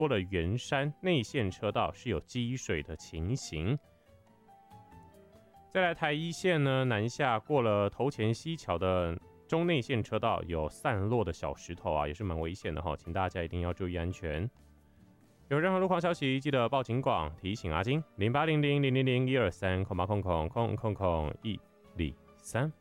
过了圆山内线车道是有积水的情形。再来台一线呢，南下过了头前溪桥的中内线车道有散落的小石头啊，也是蛮危险的哈，请大家一定要注意安全。有任何路况消息，记得报警广提醒阿金0800-000-123，0800-123。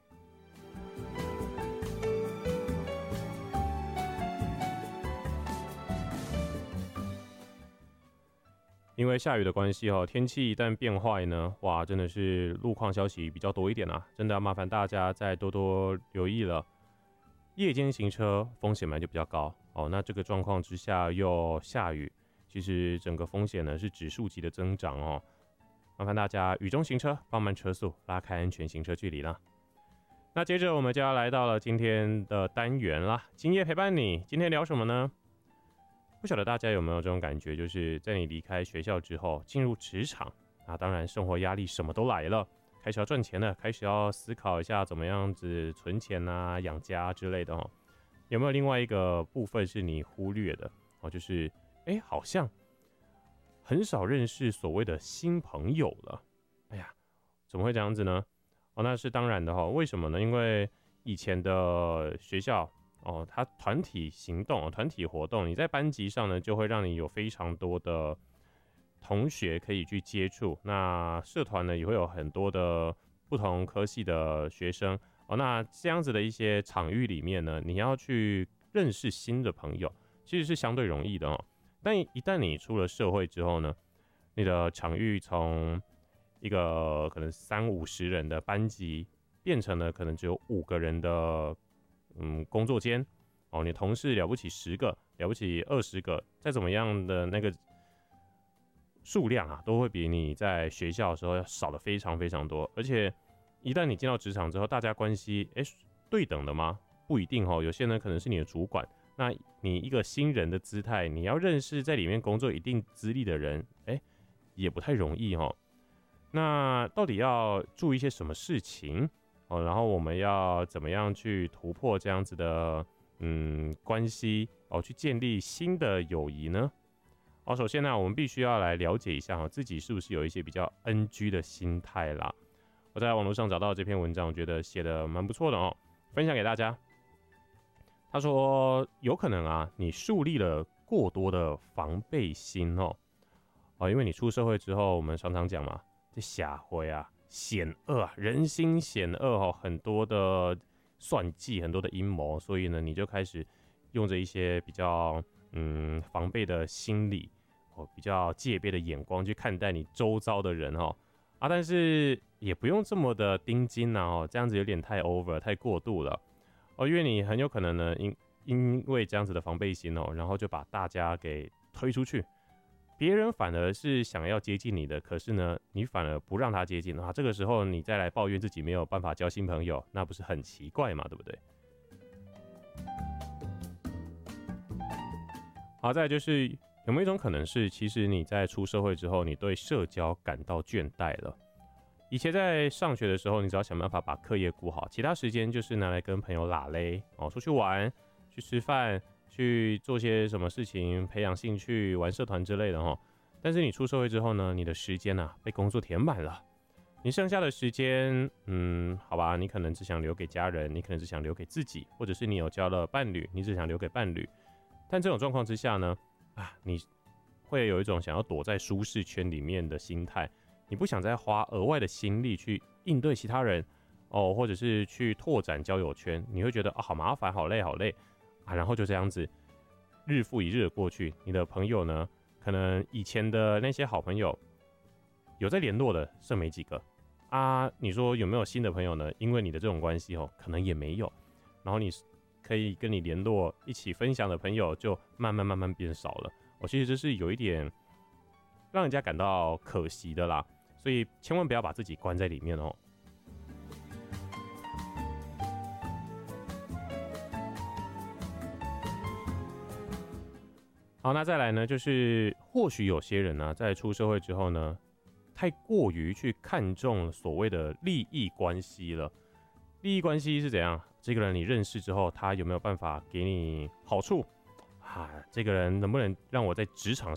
因为下雨的关系天气一旦变坏呢，哇，真的是路况消息比较多一点啊，真的要麻烦大家再多多留意了。夜间行车风险本来就比较高那这个状况之下又下雨，其实整个风险呢是指数级的增长麻烦大家雨中行车，放慢车速，拉开安全行车距离啦。那接着我们就要来到了今天的单元啦，今夜陪伴你。今天聊什么呢？不晓得大家有没有这种感觉，就是在你离开学校之后进入职场当然生活压力什么都来了，开始要赚钱了，开始要思考一下怎么样子存钱养家之类的有没有另外一个部分是你忽略的就是好像很少认识所谓的新朋友了。哎呀，怎么会这样子呢？那是当然的为什么呢？因为以前的学校它团体行动、团体活动，你在班级上呢，就会让你有非常多的同学可以去接触。那社团呢，也会有很多的不同科系的学生那这样子的一些场域里面呢，你要去认识新的朋友，其实是相对容易的但一旦你出了社会之后呢，你的场域从一个可能30-50人的班级，变成了可能只有5个人的工作间你同事了不起10个，了不起20个，再怎么样的那个数量都会比你在学校的时候要少的非常非常多。而且一旦你进到职场之后，大家关系对等的吗？不一定有些人可能是你的主管，那你一个新人的姿态，你要认识在里面工作一定资历的人也不太容易那到底要注意一些什么事情然后我们要怎么样去突破这样子的关系去建立新的友谊呢？首先呢，我们必须要来了解一下自己是不是有一些比较 NG 的心态啦。我在网络上找到这篇文章，我觉得写得蛮不错的分享给大家。他说有可能你树立了过多的防备心因为你出社会之后，我们常常讲嘛，这社会险恶人心险恶很多的算计，很多的阴谋，所以呢，你就开始用着一些比较防备的心理比较戒备的眼光去看待你周遭的人但是也不用这么的盯紧这样子有点太 over 太过度了因为你很有可能呢因为这样子的防备心然后就把大家给推出去。别人反而是想要接近你的，可是呢，你反而不让他接近这个时候你再来抱怨自己没有办法交新朋友，那不是很奇怪嘛，对不对？好，再来就是有没有一种可能是，其实你在出社会之后，你对社交感到倦怠了。以前在上学的时候，你只要想办法把课业顾好，其他时间就是拿来跟朋友拉勒出去玩、去吃饭、去做些什么事情，培养兴趣、玩社团之类的但是你出社会之后呢，你的时间被工作填满了，你剩下的时间好吧，你可能只想留给家人，你可能只想留给自己，或者是你有交了伴侣，你只想留给伴侣。但这种状况之下呢你会有一种想要躲在舒适圈里面的心态，你不想再花额外的心力去应对其他人或者是去拓展交友圈，你会觉得好麻烦，好累好累然后就这样子日复一日的过去。你的朋友呢，可能以前的那些好朋友有在联络的剩没几个你说有没有新的朋友呢？因为你的这种关系可能也没有，然后你可以跟你联络一起分享的朋友就慢慢变少了其实这是有一点让人家感到可惜的啦，所以千万不要把自己关在里面好，那再来呢，就是或许有些人呢，在出社会之后呢，太过于去看重所谓的利益关系了。利益关系是怎样？这个人你认识之后，他有没有办法给你好处这个人能不能让我在职场